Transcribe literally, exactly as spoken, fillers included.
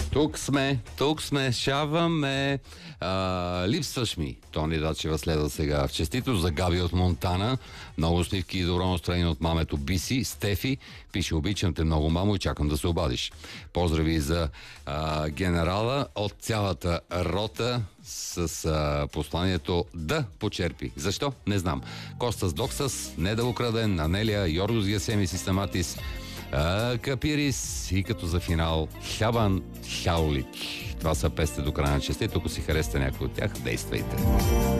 Тук сме, тук сме, шаваме. А, липсваш ми. Тони Дачева следва сега в честито. За Габи от Монтана. Много сливки и добро настроение от мамето Биси. Стефи пише: обичам те много, мамо, и чакам да се обадиш. Поздрави за а, генерала от цялата рота с а, посланието да почерпи. Защо? Не знам. Костас Доксас, Неда Украден, Анелия, Йоргос Гесеми Систематис, а, Капирис и като за финал Хабан Хаулик. Това са песте до края на честито. Ако си харесате някой от тях, действайте.